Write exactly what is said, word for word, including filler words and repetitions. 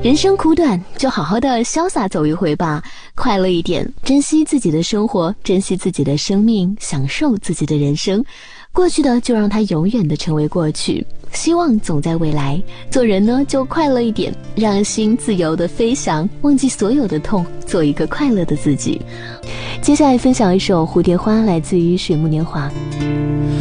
人生苦短，就好好的潇洒走一回吧，快乐一点，珍惜自己的生活，珍惜自己的生命，享受自己的人生。过去的就让它永远的成为过去，希望总在未来。做人呢就快乐一点，让心自由的飞翔，忘记所有的痛，做一个快乐的自己。接下来分享一首《蝴蝶花》，来自于水木年华。